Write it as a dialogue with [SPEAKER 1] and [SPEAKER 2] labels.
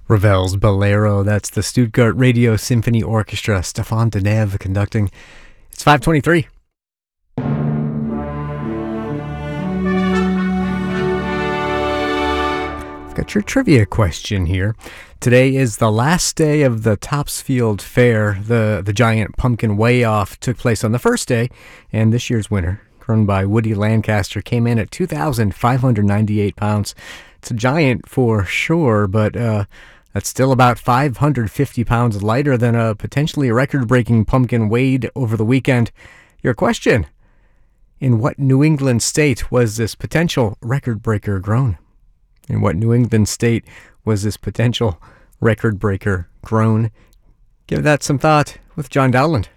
[SPEAKER 1] Ravel's Bolero, that's the Stuttgart Radio Symphony Orchestra, Stefan Deneve conducting. It's 5:23. I've got your trivia question here. Today is the last day of the Topsfield Fair. The giant pumpkin weigh-off took place on the first day, and this year's winner, crowned by Woody Lancaster, came in at 2,598 pounds. It's a giant for sure, but that's still about 550 pounds lighter than a potentially record-breaking pumpkin weighed over the weekend. Your question: in what New England state was this potential record-breaker grown? In what New England state was this potential record-breaker grown? Give that some thought with John Dowland.